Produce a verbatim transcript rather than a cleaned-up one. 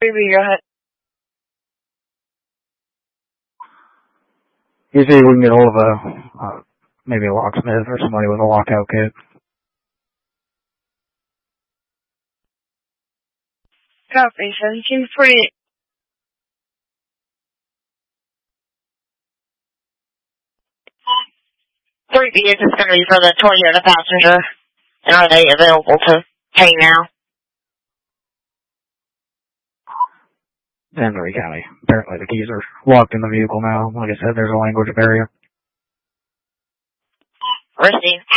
Maybe go ahead. You see, we can get hold of a, uh, maybe a locksmith or somebody with a lockout kit. Copy, seventeen forty-eight. Three B is just going to be for the Toyota passenger. And are they available to pay now? Henry County. Apparently the keys are locked in the vehicle now. Like I said, there's a language barrier. Received.